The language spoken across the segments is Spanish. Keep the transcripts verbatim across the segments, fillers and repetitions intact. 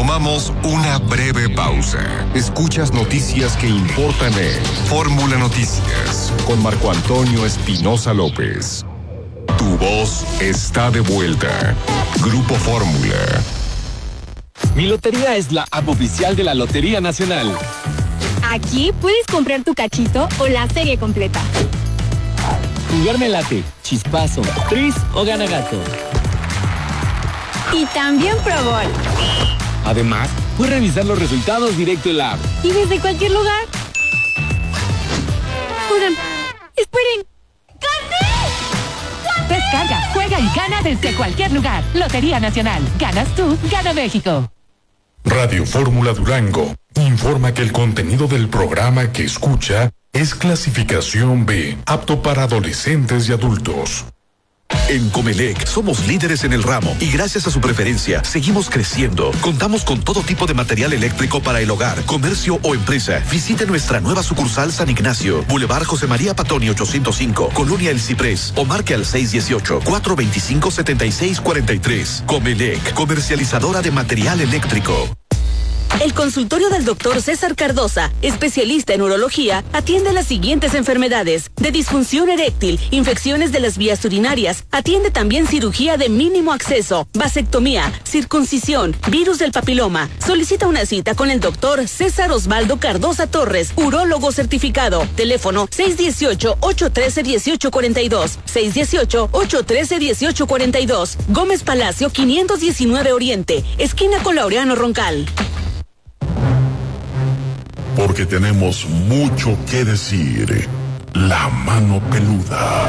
Tomamos una breve pausa. Escuchas noticias que importan en Fórmula Noticias con Marco Antonio Espinosa López. Tu voz está de vuelta. Grupo Fórmula. Mi Lotería es la app oficial de la Lotería Nacional. Aquí puedes comprar tu cachito o la serie completa. Jugarme late, chispazo, tris o gana gato. Y también Pro Bowl. Además, puedes revisar los resultados directo en la app. Y desde cualquier lugar. Oigan, esperen. ¡Gané! Descarga, juega y gana desde cualquier lugar. Lotería Nacional. Ganas tú, gana México. Radio Fórmula Durango informa que el contenido del programa que escucha es clasificación B, apto para adolescentes y adultos. En Comelec somos líderes en el ramo y gracias a su preferencia seguimos creciendo. Contamos con todo tipo de material eléctrico para el hogar, comercio o empresa. Visite nuestra nueva sucursal San Ignacio, Boulevard José María Patoni ochocientos cinco, Colonia El Ciprés, o marque al seis uno ocho, cuatro dos cinco, siete seis cuatro tres. Comelec, comercializadora de material eléctrico. El consultorio del doctor César Cardosa, especialista en urología, atiende las siguientes enfermedades: de disfunción eréctil, infecciones de las vías urinarias, atiende también cirugía de mínimo acceso, vasectomía, circuncisión, virus del papiloma. Solicita una cita con el doctor César Osvaldo Cardosa Torres, urólogo certificado. Teléfono seis uno ocho, ocho uno tres, uno ocho cuatro dos, seis uno ocho, ocho uno tres, uno ocho cuatro dos. Gómez Palacio quinientos diecinueve Oriente, esquina con Laureano Roncal. Porque tenemos mucho que decir. La mano peluda.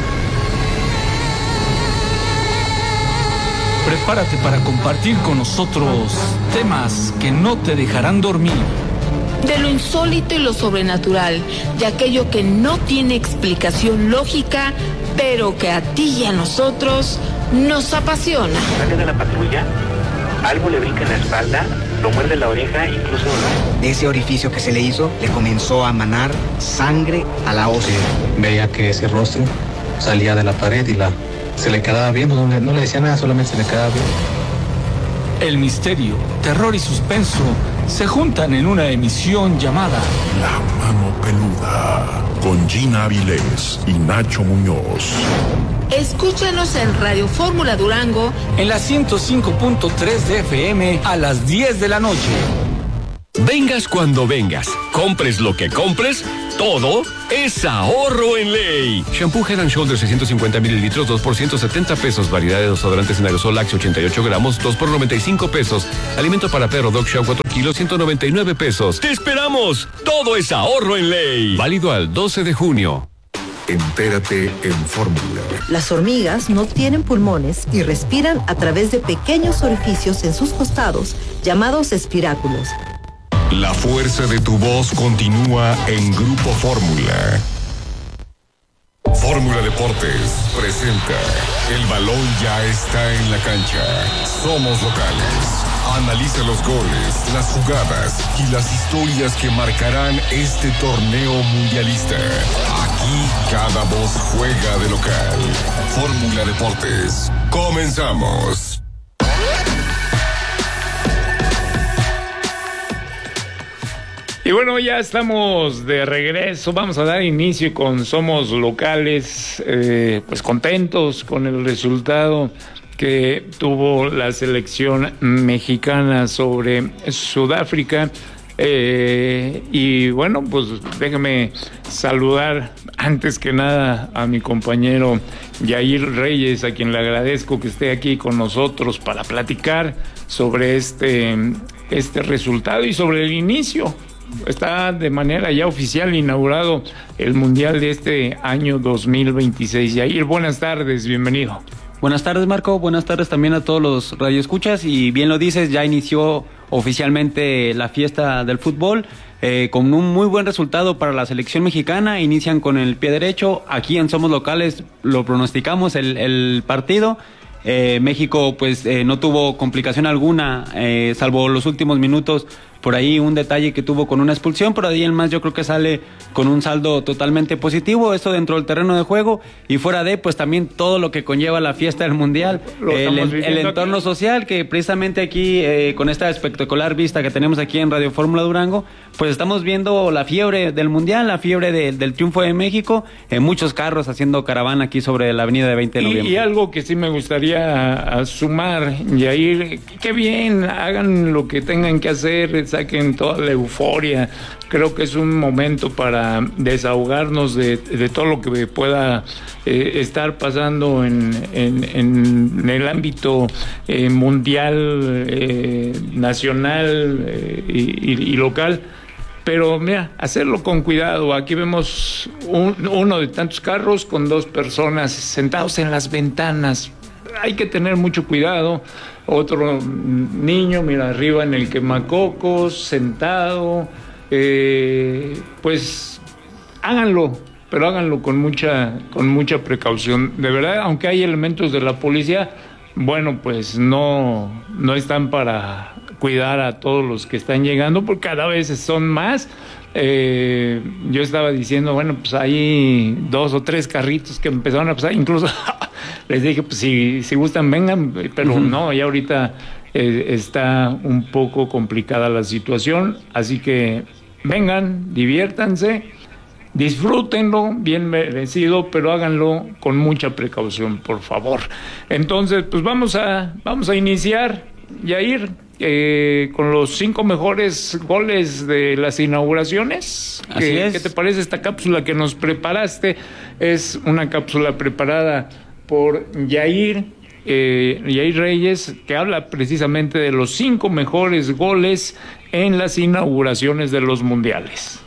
Prepárate para compartir con nosotros temas que no te dejarán dormir. De lo insólito y lo sobrenatural, de aquello que no tiene explicación lógica, pero que a ti y a nosotros nos apasiona. Sale de la patrulla, algo le brinca en la espalda, lo muerde la oreja, incluso de ese orificio que se le hizo, le comenzó a manar sangre a la ósea. Veía que ese rostro salía de la pared y la se le quedaba bien, no le, no le decía nada, solamente se le quedaba bien. El misterio, terror y suspenso se juntan en una emisión llamada La Mano Peluda, con Gina Avilés y Nacho Muñoz. Escúchanos en Radio Fórmula Durango en la ciento cinco punto tres de F M a las diez de la noche. Vengas cuando vengas, compres lo que compres, todo es ahorro en ley. Shampoo Head and Shoulders seiscientos cincuenta mililitros, dos por ciento setenta pesos. Variedad de desodorantes en aerosol Axe ochenta y ocho gramos, dos por noventa y cinco pesos. Alimento para perro Dog Chow cuatro kilos, ciento noventa y nueve pesos. ¡Te esperamos! Todo es ahorro en ley. Válido al doce de junio. Entérate en Fórmula. Las hormigas no tienen pulmones y respiran a través de pequeños orificios en sus costados, llamados espiráculos. La fuerza de tu voz continúa en Grupo Fórmula. Fórmula Deportes presenta El balón ya está en la cancha. Somos locales. Analiza los goles, las jugadas y las historias que marcarán este torneo mundialista. Aquí cada voz juega de local. Fórmula Deportes. Comenzamos. Y bueno, ya estamos de regreso. Vamos a dar inicio con Somos Locales, eh, pues contentos con el resultado que tuvo la selección mexicana sobre Sudáfrica. Eh, y bueno, pues déjame saludar antes que nada a mi compañero Yair Reyes, a quien le agradezco que esté aquí con nosotros para platicar sobre este, este resultado y sobre el inicio. Está de manera ya oficial inaugurado el Mundial de este año dos mil veintiséis. Yair, buenas tardes, bienvenido. Buenas tardes, Marco, buenas tardes también a todos los radioescuchas, y bien lo dices, ya inició oficialmente la fiesta del fútbol, eh, con un muy buen resultado para la selección mexicana. Inician con el pie derecho, aquí en Somos Locales lo pronosticamos el, el partido. Eh, México pues eh, no tuvo complicación alguna, eh, salvo los últimos minutos por ahí un detalle que tuvo con una expulsión, pero de ahí en más yo creo que sale con un saldo totalmente positivo, esto dentro del terreno de juego, y fuera de, pues también todo lo que conlleva la fiesta del Mundial, el, el, el entorno aquí social, que precisamente aquí, eh, con esta espectacular vista que tenemos aquí en Radio Fórmula Durango, pues estamos viendo la fiebre del Mundial, la fiebre de, del triunfo de México, en eh, muchos carros haciendo caravana aquí sobre la avenida de veinte de noviembre. Y, y algo que sí me gustaría a, a sumar, Yair, qué bien, hagan lo que tengan que hacer, saquen toda la euforia. Creo que es un momento para desahogarnos de, de todo lo que pueda eh, estar pasando en, en, en el ámbito eh, mundial, eh, nacional eh, y, y, y local. Pero mira, hacerlo con cuidado. Aquí vemos un, uno de tantos carros con dos personas sentados en las ventanas. Hay que tener mucho cuidado. Otro niño, mira, arriba en el quemacocos, sentado. Eh, pues háganlo, pero háganlo con mucha, con mucha precaución. De verdad, aunque hay elementos de la policía, bueno, pues no, no están para cuidar a todos los que están llegando, porque cada vez son más. Eh, yo estaba diciendo, bueno, pues hay dos o tres carritos que empezaron a pasar, incluso les dije, pues si, si gustan, vengan, pero uh-huh. no, ya ahorita eh, está un poco complicada la situación, así que vengan, diviértanse, disfrútenlo, bien merecido, pero háganlo con mucha precaución, por favor. Entonces, pues vamos a, vamos a iniciar, Yair, eh, con los cinco mejores goles de las inauguraciones. Así ¿Qué, es. ¿Qué te parece esta cápsula que nos preparaste? Es una cápsula preparada por Yair, eh, Yair Reyes, que habla precisamente de los cinco mejores goles en las inauguraciones de los mundiales.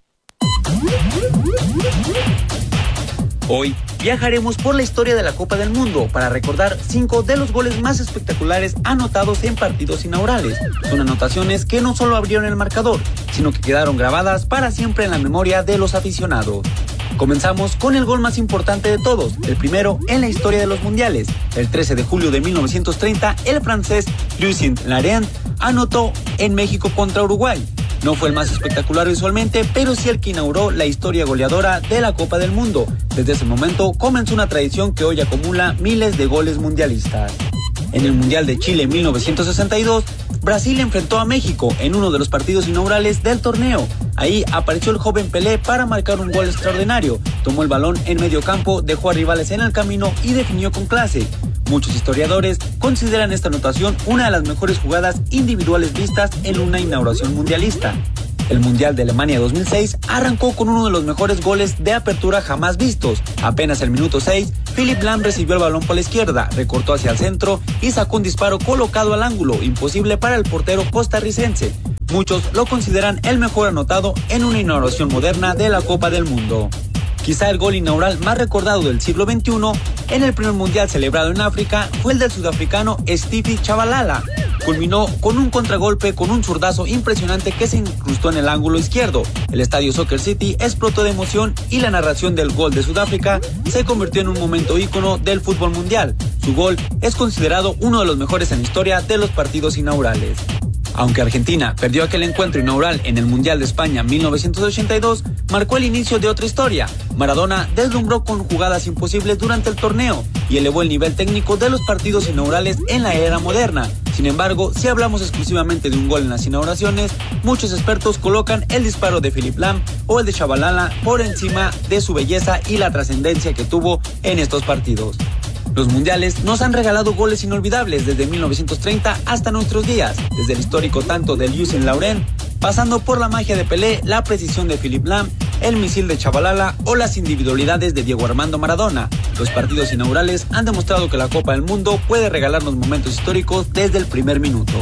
Hoy viajaremos por la historia de la Copa del Mundo para recordar cinco de los goles más espectaculares anotados en partidos inaugurales. Son anotaciones que no solo abrieron el marcador, sino que quedaron grabadas para siempre en la memoria de los aficionados. Comenzamos con el gol más importante de todos, el primero en la historia de los mundiales. El trece de julio de mil novecientos treinta, el francés Lucien Laurent anotó en México contra Uruguay. No fue el más espectacular visualmente, pero sí el que inauguró la historia goleadora de la Copa del Mundo. Desde ese momento comenzó una tradición que hoy acumula miles de goles mundialistas. En el Mundial de Chile en mil novecientos sesenta y dos, Brasil enfrentó a México en uno de los partidos inaugurales del torneo. Ahí apareció el joven Pelé para marcar un gol extraordinario. Tomó el balón en medio campo, dejó a rivales en el camino y definió con clase. Muchos historiadores consideran esta anotación una de las mejores jugadas individuales vistas en una inauguración mundialista. El Mundial de Alemania dos mil seis arrancó con uno de los mejores goles de apertura jamás vistos. Apenas el minuto seis, Philipp Lahm recibió el balón por la izquierda, recortó hacia el centro y sacó un disparo colocado al ángulo, imposible para el portero costarricense. Muchos lo consideran el mejor anotado en una inauguración moderna de la Copa del Mundo. Quizá el gol inaugural más recordado del siglo veintiuno en el primer mundial celebrado en África fue el del sudafricano Stevie Chabalala. Culminó con un contragolpe con un zurdazo impresionante que se incrustó en el ángulo izquierdo. El estadio Soccer City explotó de emoción y la narración del gol de Sudáfrica se convirtió en un momento ícono del fútbol mundial. Su gol es considerado uno de los mejores en la historia de los partidos inaugurales. Aunque Argentina perdió aquel encuentro inaugural en el Mundial de España mil novecientos ochenta y dos, marcó el inicio de otra historia. Maradona deslumbró con jugadas imposibles durante el torneo y elevó el nivel técnico de los partidos inaugurales en la era moderna. Sin embargo, si hablamos exclusivamente de un gol en las inauguraciones, muchos expertos colocan el disparo de Philipp Lahm o el de Chabalala por encima de su belleza y la trascendencia que tuvo en estos partidos. Los mundiales nos han regalado goles inolvidables desde mil novecientos treinta hasta nuestros días, desde el histórico tanto de Lucien Laurent, pasando por la magia de Pelé, la precisión de Philipp Lahm, el misil de Chabalala o las individualidades de Diego Armando Maradona. Los partidos inaugurales han demostrado que la Copa del Mundo puede regalarnos momentos históricos desde el primer minuto.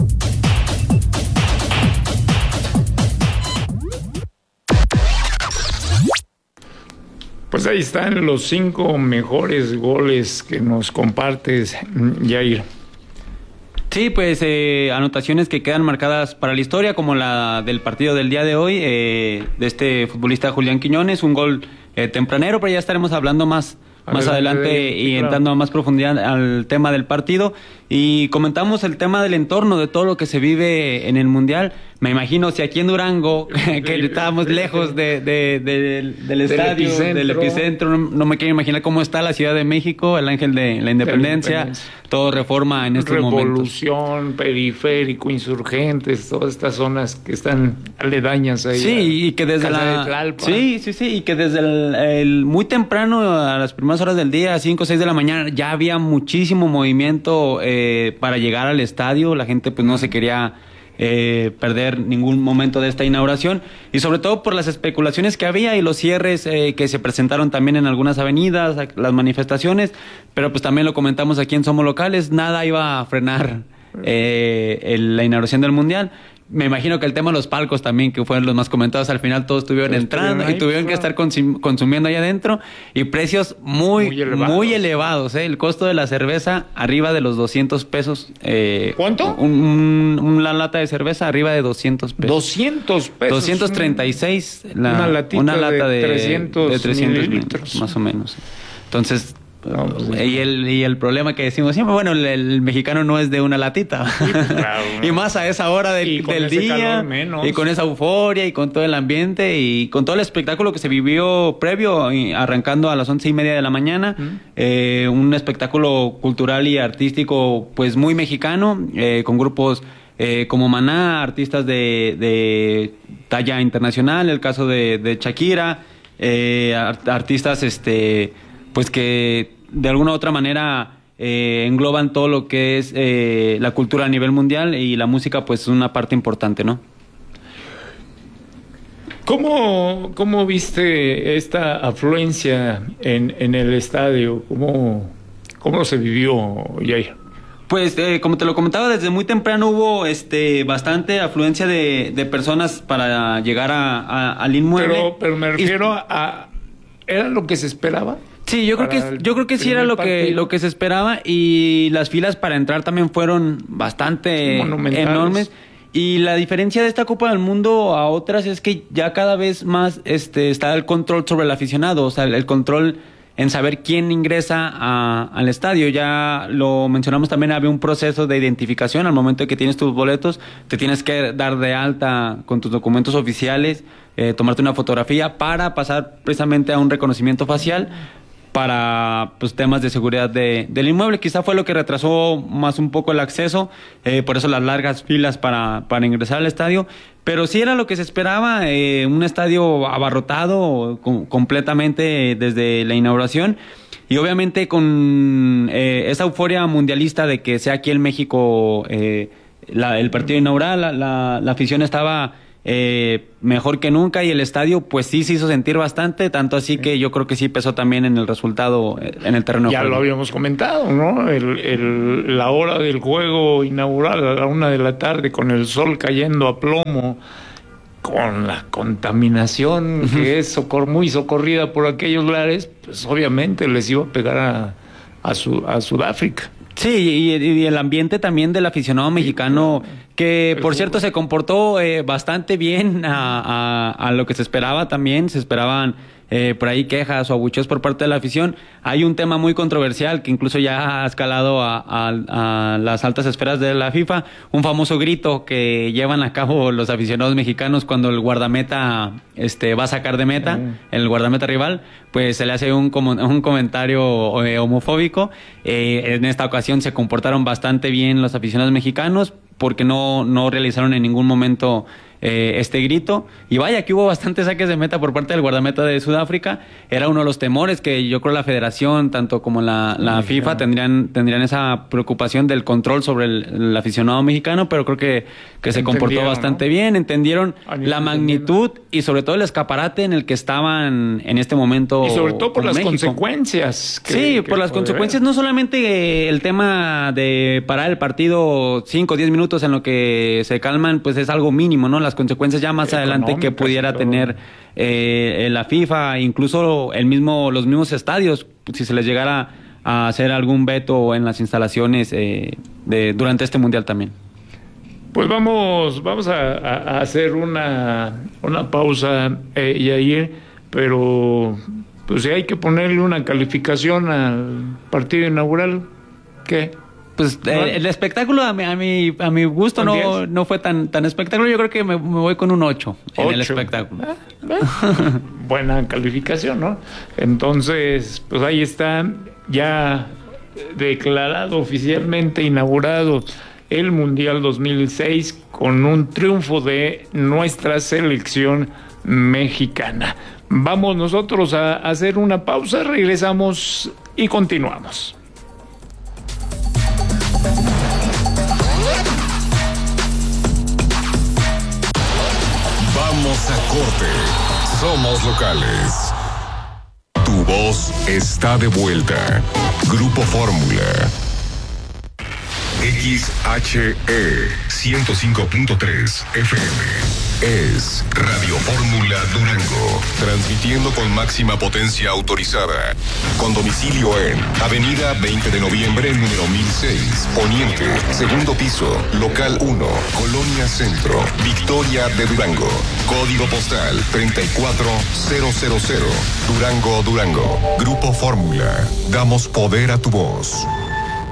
Pues ahí están los cinco mejores goles que nos compartes, Yair. Sí, pues eh, anotaciones que quedan marcadas para la historia, como la del partido del día de hoy, eh, de este futbolista Julián Quiñones, un gol eh, tempranero, pero ya estaremos hablando más, más adelante, adelante y claro. entrando a más profundidad al tema del partido. Y comentamos el tema del entorno, de todo lo que se vive en el Mundial. Me imagino si aquí en Durango, que estábamos lejos de, de, de, del, del estadio, epicentro. del epicentro, no, no me quiero imaginar cómo está la Ciudad de México, el ángel de la independencia, de la independencia. Todo reforma en estos Revolución, momentos. Revolución, periférico, insurgentes, todas estas zonas que están aledañas ahí. Sí, y que desde la... De sí, sí, sí, y que desde el, el muy temprano, a las primeras horas del día, cinco o seis de la mañana, ya había muchísimo movimiento eh, para llegar al estadio. La gente pues no se quería eh, perder ningún momento de esta inauguración, y sobre todo por las especulaciones que había y los cierres eh, que se presentaron también en algunas avenidas, las manifestaciones, pero pues también lo comentamos aquí en Somos Locales, nada iba a frenar eh, el, la inauguración del Mundial. Me imagino que el tema de los palcos también, que fueron los más comentados, al final todos estuvieron pues entrando ahí, y tuvieron claro. que estar consum consumiendo ahí adentro, y precios muy, muy elevados, muy elevados ¿eh? El costo de la cerveza arriba de los doscientos pesos. Eh, ¿Cuánto? Un, un, una lata de cerveza arriba de doscientos pesos. doscientos pesos. doscientos treinta y seis. La, una latita una lata de, de trescientos, de trescientos mililitros. Más o menos. Entonces... No, pues, y, el, y el problema que decimos siempre, bueno, el, el mexicano no es de una latita. Sí, claro, ¿no? Y más a esa hora del, del día, y con esa euforia y con todo el ambiente y con todo el espectáculo que se vivió previo, arrancando a las once y media de la mañana. ¿Mm? Eh, un espectáculo cultural y artístico pues muy mexicano, eh, con grupos eh, como Maná, artistas de, de talla internacional, el caso de, de Shakira, eh, art, artistas este pues que de alguna u otra manera eh, engloban todo lo que es eh, la cultura a nivel mundial, y la música pues es una parte importante, ¿no? ¿Cómo, cómo viste esta afluencia en, en el estadio? ¿Cómo, cómo se vivió, Yair? Pues eh, como te lo comentaba, desde muy temprano hubo este bastante afluencia de, de personas para llegar a, a, al inmueble. Pero, pero me refiero y, a... ¿Era lo que se esperaba? Sí, yo creo que yo creo que sí era lo que lo que se esperaba, y las filas para entrar también fueron bastante enormes. Y la diferencia de esta Copa del Mundo a otras es que ya cada vez más este está el control sobre el aficionado, o sea, el, el control en saber quién ingresa a, al estadio. Ya lo mencionamos también, había un proceso de identificación al momento de que tienes tus boletos, te tienes que dar de alta con tus documentos oficiales, eh, tomarte una fotografía para pasar precisamente a un reconocimiento facial, para pues temas de seguridad de, del inmueble. Quizá fue lo que retrasó más un poco el acceso, eh, por eso las largas filas para, para ingresar al estadio, pero sí era lo que se esperaba, eh, un estadio abarrotado com completamente desde la inauguración, y obviamente con eh, esa euforia mundialista de que sea aquí en México eh, la, el partido inaugural, la, la, la afición estaba Eh, mejor que nunca, y el estadio pues sí se hizo sentir bastante, tanto así que yo creo que sí pesó también en el resultado, en el terreno. Ya lo habíamos comentado, ¿no? El, el, la hora del juego inaugural a la una de la tarde, con el sol cayendo a plomo, con la contaminación uh-huh. que es socor muy socorrida por aquellos lares, pues obviamente les iba a pegar a, a, su, a Sudáfrica. Sí, y, y el ambiente también del aficionado mexicano, que por cierto se comportó eh, bastante bien a, a, a lo que se esperaba también. Se esperaban eh, por ahí quejas o abucheos por parte de la afición. Hay un tema muy controversial que incluso ya ha escalado a, a, a las altas esferas de la FIFA, un famoso grito que llevan a cabo los aficionados mexicanos cuando el guardameta este, va a sacar de meta, uh-huh. el guardameta rival, pues se le hace un, un comentario eh, homofóbico. Eh, en esta ocasión se comportaron bastante bien los aficionados mexicanos, porque no, no realizaron en ningún momento eh, este grito. Y vaya que hubo bastantes saques de meta por parte del guardameta de Sudáfrica. Era uno de los temores que yo creo la federación, tanto como la, la sí, FIFA, claro. tendrían, tendrían esa preocupación del control sobre el, el aficionado mexicano, pero creo que, que se comportó bastante ¿no? bien, entendieron la magnitud y sobre todo el escaparate en el que estaban en este momento. Y sobre todo por las México. consecuencias. Que, sí, que por las consecuencias, haber. no solamente el tema de parar el partido cinco o diez minutos en lo que se calman, pues es algo mínimo, ¿no? Las consecuencias ya más adelante que pudiera tener eh, la FIFA, incluso el mismo, los mismos estadios, si se les llegara a hacer algún veto en las instalaciones eh, de, durante este mundial también. Pues vamos, vamos a, a hacer una, una pausa, eh, Yair, pero pues si hay que ponerle una calificación al partido inaugural, ¿qué? Pues eh, el espectáculo a mi, a mi, a mi gusto no, no fue tan, tan espectáculo. Yo creo que me, me voy con un ocho en el espectáculo. Ah, buena calificación, ¿no? Entonces, pues ahí está ya declarado oficialmente inaugurado el Mundial dos mil seis con un triunfo de nuestra selección mexicana. Vamos nosotros a hacer una pausa, regresamos y continuamos. Vamos a corte. Somos locales. Tu voz está de vuelta. Grupo Fórmula. X H E ciento cinco punto tres F M. Es Radio Fórmula Durango, transmitiendo con máxima potencia autorizada, con domicilio en Avenida veinte de noviembre, número mil seis, Poniente, segundo piso, local uno, Colonia Centro, Victoria de Durango, código postal treinta y cuatro mil, Durango, Durango. Grupo Fórmula, damos poder a tu voz.